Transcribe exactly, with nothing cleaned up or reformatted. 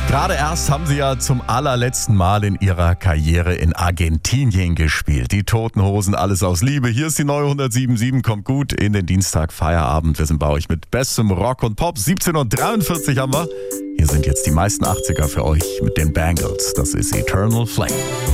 Gerade erst haben sie ja zum allerletzten Mal in ihrer Karriere in Argentinien gespielt. Die Toten Hosen, alles aus Liebe. Hier ist die neue hundertsieben Komma sieben, kommt gut in den Dienstag Feierabend. Wir sind bei euch mit bestem Rock und Pop. siebzehn Uhr dreiundvierzig haben wir. Hier sind jetzt die meisten achtziger für euch mit den Bangles. Das ist Eternal Flame.